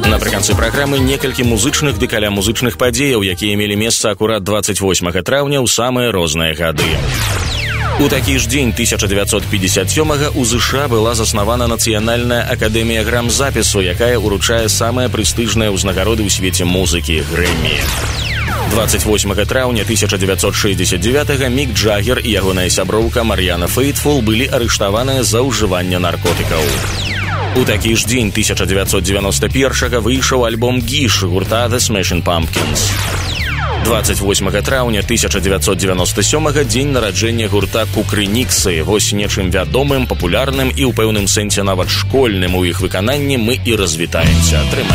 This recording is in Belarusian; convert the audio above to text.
Напрыканцы праграмы некалькі музычных ды каля музычных падзеяў, якія мелі месца акурат 28 траўня ў самыя розныя гады. У такі ж дзень 1957-га ў ЗША была заснавана Нацыянальная акадэмія грамзапісу, якая ўручае самыя прэстыжныя ўзнагароды ў свеце музыкі – Грэмі. 28 траўня 1969-га Мік Джаггер і ягоная сяброўка Мар'яна Фейтфул былі арыштаваныя за ўжыванне наркотыкаў. У такі ж дзень 1991-га выйшаў альбом «Гіш» гурта The Smashing Pumpkins. 28 траўня 1997-га дзень нараджэння гурта «Кукрыниксы». Вось нечым вядомым, папулярным і ў пэўным сэнсе нават школьным у іх выкананні мы і развітаемся. Трымайцеся.